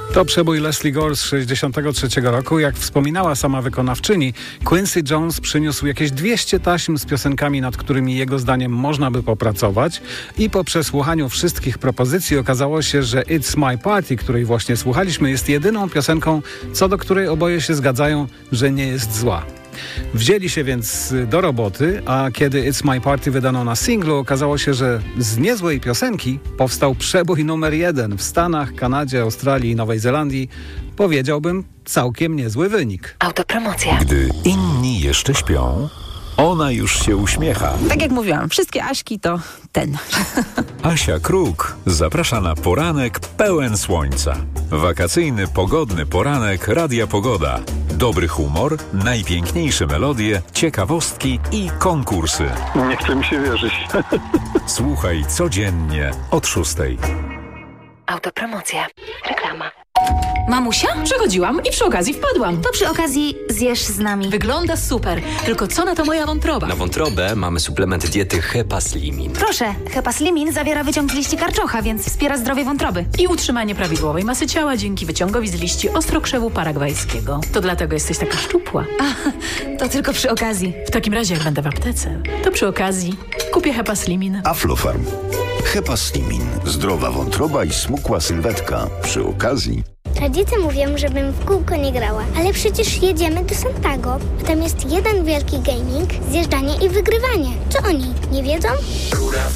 To przebój Lesley Gore z 1963 roku. Jak wspominała sama wykonawczyni, Quincy Jones przyniósł jakieś 200 taśm z piosenkami, nad którymi jego zdaniem można by popracować, i po przesłuchaniu wszystkich propozycji okazało się, że It's My Party, której właśnie słuchaliśmy, jest jedyną piosenką, co do której oboje się zgadzają, że nie jest zła. Wzięli się więc do roboty, a kiedy It's My Party wydano na singlu, okazało się, że z niezłej piosenki powstał przebój numer 1 w Stanach, Kanadzie, Australii i Nowej Zelandii. Powiedziałbym, całkiem niezły wynik. Autopromocja. Gdy inni jeszcze śpią, ona już się uśmiecha. Tak jak mówiłam, wszystkie Aśki to ten. Asia Kruk zaprasza na poranek pełen słońca. Wakacyjny, pogodny poranek Radia Pogoda. Dobry humor, najpiękniejsze melodie, ciekawostki i konkursy. Nie chce mi się wierzyć. Słuchaj codziennie od 6. Autopromocja. Reklama. Mamusia? Przechodziłam i przy okazji wpadłam. To przy okazji zjesz z nami. Wygląda super, tylko co na to moja wątroba? Na wątrobę mamy suplement diety Hepaslimin. Proszę, Hepaslimin zawiera wyciąg z liści karczocha, więc wspiera zdrowie wątroby. I utrzymanie prawidłowej masy ciała dzięki wyciągowi z liści ostrokrzewu paragwajskiego. To dlatego jesteś taka szczupła. To tylko przy okazji. W takim razie, jak będę w aptece, to przy okazji kupię Hepaslimin. Aflofarm. Hepaslimin. Zdrowa wątroba i smukła sylwetka. Przy okazji. Rodzice mówią, żebym w kółko nie grała, ale przecież jedziemy do Santago, a tam jest jeden wielki gaming, zjeżdżanie i wygrywanie. Czy oni nie wiedzą?